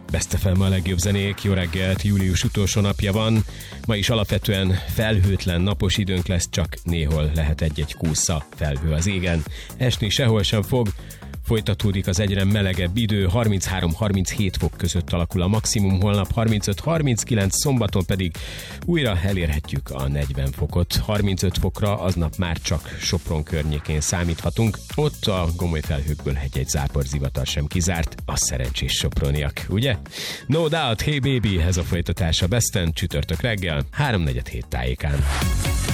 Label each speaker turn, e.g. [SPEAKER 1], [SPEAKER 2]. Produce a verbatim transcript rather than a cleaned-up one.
[SPEAKER 1] Best ef em a legjobb zenék, jó reggelt, július utolsó napja van. Ma is alapvetően felhőtlen, napos időnk lesz, csak néhol lehet egy-egy kúsza felhő az égen. Esni sehol sem fog. Folytatódik az egyre melegebb idő, harminchárom-harminchét fok között alakul a maximum, holnap harmincöt-harminckilenc, szombaton pedig újra elérhetjük a negyven fokot. harmincöt fokra aznap már csak Sopron környékén számíthatunk, ott a gomoly felhőkből egy-egy záporzivatar sem kizárt, a szerencsés soproniak, ugye? No doubt, hey baby, ez a folytatása Besten, csütörtök reggel, háromnegyed hét tájékán.